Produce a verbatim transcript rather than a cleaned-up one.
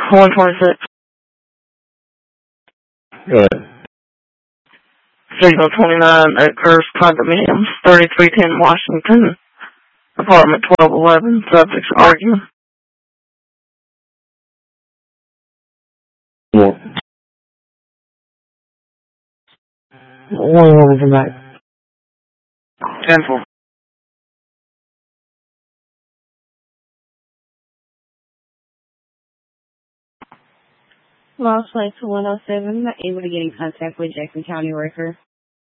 one twenty-six. Go ahead. Signal twenty-nine acres, condominiums, thirty-three ten Washington, apartment twelve eleven, subject's argument. More. One woman come back. ten four. Lost Place one oh seven, not able to get in contact with Jackson County Worker.